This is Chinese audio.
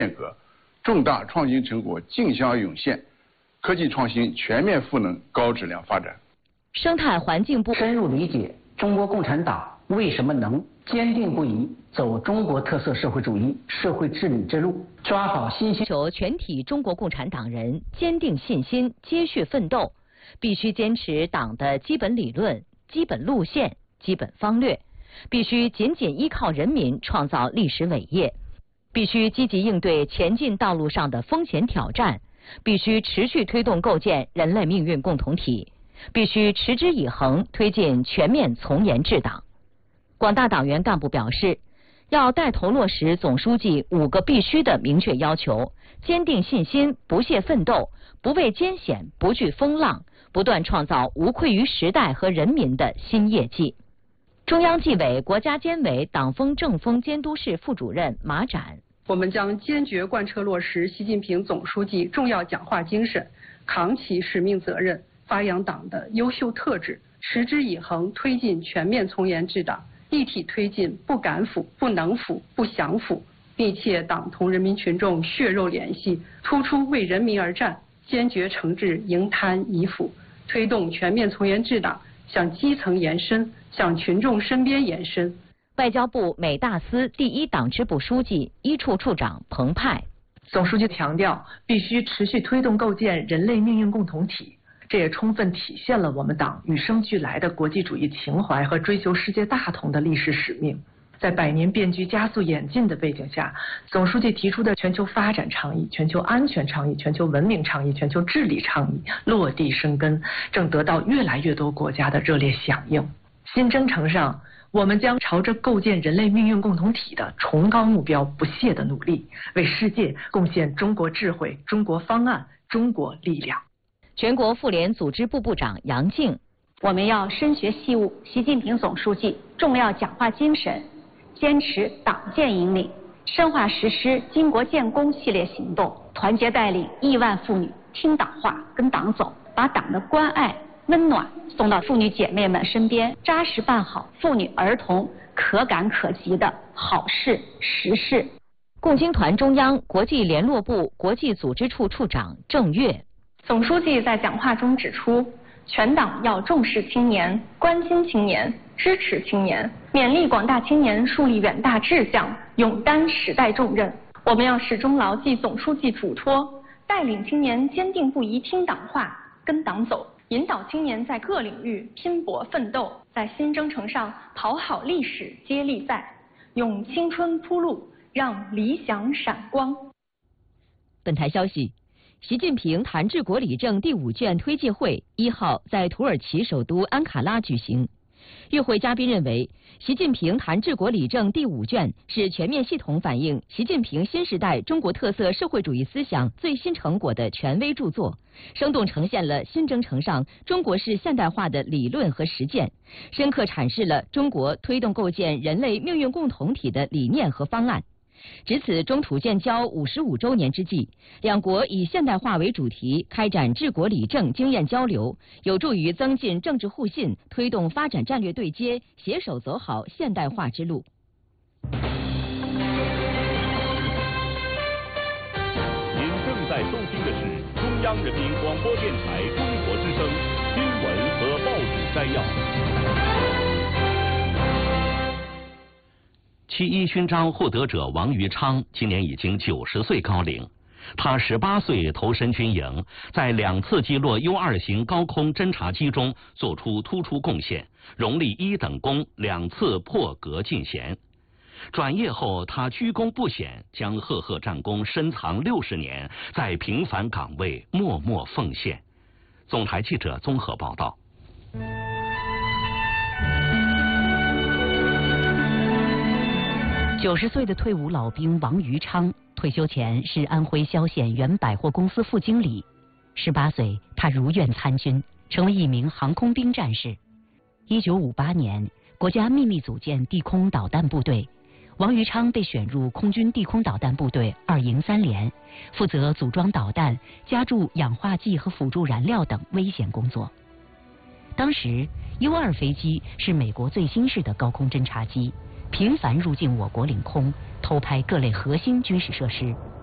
变革，重大创新成果竞相涌现，科技创新全面赋能高质量发展。 生态环境部深入理解中国共产党为什么能坚定不移走中国特色社会主义社会治理之路，抓好新兴。 求全体中国共产党人坚定信心，接续奋斗，必须坚持党的基本理论、基本路线、基本方略，必须紧紧依靠人民创造历史伟业，必须积极应对前进道路上的风险挑战，必须持续推动构建人类命运共同体，必须持之以恒推进全面从严治党。广大党员干部表示，要带头落实总书记5个必须的明确要求，坚定信心，不懈奋斗，不畏艰险，不惧风浪，不断创造无愧于时代和人民的新业绩。中央纪委国家监委党风政风监督室副主任马展， 我们将坚决贯彻落实习近平总书记重要讲话精神，扛起使命责任，发扬党的优秀特质，持之以恒推进全面从严治党，一体推进不敢腐、不能腐、不想腐，密切党同人民群众血肉联系，突出为人民而战，坚决惩治营贪遗腐，推动全面从严治党向基层延伸，向群众身边延伸。 外交部美大司第1党支部书记、一处处长彭湃， 总书记强调，必须持续推动构建人类命运共同体，这也充分体现了我们党与生俱来的国际主义情怀和追求世界大同的历史使命。在100年变局加速演进的背景下，总书记提出的全球发展倡议、全球安全倡议、全球文明倡议、全球治理倡议落地生根，正得到越来越多国家的热烈响应。新征程上，我们将朝着构建人类命运共同体的崇高目标不懈地努力，为世界贡献中国智慧、中国方案、中国力量。 全国妇联组织部部长杨静， 我们要深学习悟习近平总书记重要讲话精神，坚持党建引领，深化实施巾帼建功系列行动，团结带领亿万妇女听党话、跟党走，把党的关爱、温暖送到妇女姐妹们身边，扎实办好妇女儿童可感可及的好事实事。 共青团中央国际联络部国际组织处处长郑月， 总书记在讲话中指出，全党要重视青年、关心青年、支持青年，勉励广大青年树立远大志向，勇担时代重任。我们要始终牢记总书记嘱托，带领青年坚定不移听党话、跟党走，引导青年在各领域拼搏奋斗，在新征程上跑好历史接力赛，用青春铺路，让理想闪光。 本台消息，习近平谈治国理政第5卷推介会1号在土耳其首都安卡拉举行。与会嘉宾认为，习近平谈治国理政第5卷是全面系统反映习近平新时代中国特色社会主义思想最新成果的权威著作，生动呈现了新征程上中国式现代化的理论和实践，深刻阐释了中国推动构建人类命运共同体的理念和方案。值此中土建交55周年之际，两国以现代化为主题开展治国理政经验交流，有助于增进政治互信，推动发展战略对接，携手走好现代化之路。 您正在收听的是中央人民广播电台中国之声新闻和报纸摘要。 7·1勋章获得者王于昌今年已经90岁高龄，他18岁投身军营，在2次击落U-2型高空侦察机中做出突出贡献，荣立1等功，2次破格进衔。转业后，他居功不显，将赫赫战功深藏60年，在平凡岗位默默奉献。总台记者综合报道。 90岁的退伍老兵王于昌，退休前是安徽萧县原百货公司副经理。18岁，他如愿参军，成为一名航空兵战士。1958年，国家秘密组建地空导弹部队，王于昌被选入空军地空导弹部队2营3连，负责组装导弹、加注氧化剂和辅助燃料等危险工作。当时 U-2飞机是美国最新式的高空侦察机，频繁入境我国领空，偷拍各类核心军事设施。